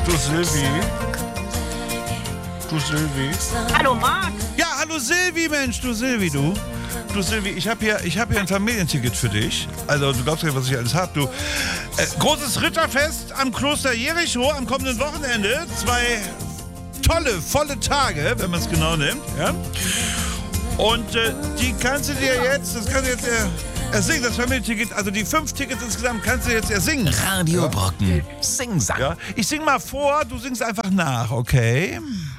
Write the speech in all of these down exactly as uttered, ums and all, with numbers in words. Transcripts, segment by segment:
Du Silvi. Du Silvi. Hallo Marc. Ja, hallo Silvi, Mensch, du Silvi, du. Du Silvi, ich habe hier, ich hab hier ein Familienticket für dich. Also du glaubst ja, was ich alles habe, du. Äh, großes Ritterfest am Kloster Jericho am kommenden Wochenende. Zwei tolle, volle Tage, wenn man es genau nimmt. Ja? Und äh, die kannst du dir jetzt, das kannst du jetzt äh, ersingen, das Familienticket, also die fünf Tickets insgesamt kannst du jetzt ersingen. Radio ja. Brocken, Singsang. Ja? Ich sing mal vor, du singst einfach nach, okay?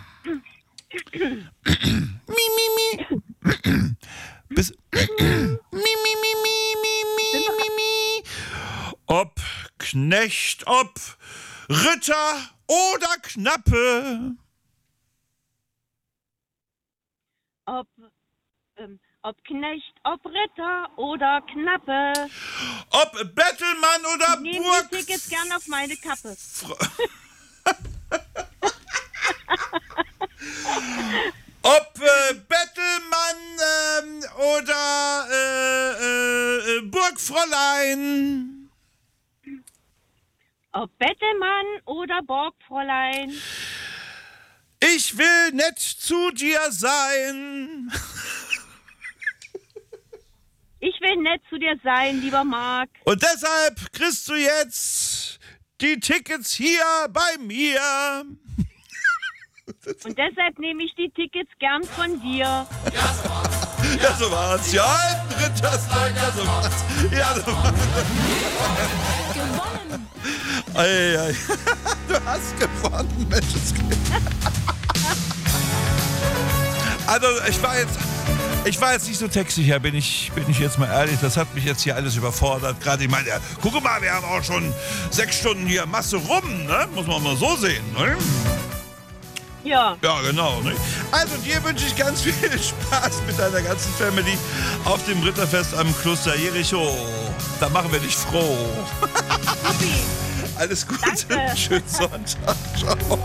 Mi, mi, mi. Bis. Mi, mi, mi, mi, mi, mi, mi, mi. Ob Knecht, ob Ritter oder Knappe. Ob, ähm, ob Knecht, ob Ritter oder Knappe. Ob Bettelmann oder Nehmen Burg. die Tickets gern auf meine Kappe. Ob äh, Bettelmann ähm, oder äh, äh, Burgfräulein. Ob Bettelmann oder Burgfräulein. Ich will nett zu dir sein. Ich will nett zu dir sein, lieber Marc. Und deshalb kriegst du jetzt die Tickets hier bei mir. Und deshalb nehme ich die Tickets gern von dir. Ja, so war's. Ja, ein Ritterstein, ja, so war's. Ja, so war's. Gewonnen. Ei, ei. Du hast gewonnen, Menschenskind. Also, ich war jetzt... Ich war jetzt nicht so textsicher, bin ich, bin ich jetzt mal ehrlich. Das hat mich jetzt hier alles überfordert. Gerade, ich meine, ja, guck mal, wir haben auch schon sechs Stunden hier Masse rum, ne? Muss man mal so sehen, ne? Ja. Ja, genau, ne? Also, dir wünsche ich ganz viel Spaß mit deiner ganzen Family auf dem Ritterfest am Kloster Jericho. Da machen wir dich froh. Alles Gute. Danke. Schönen Sonntag. Ciao.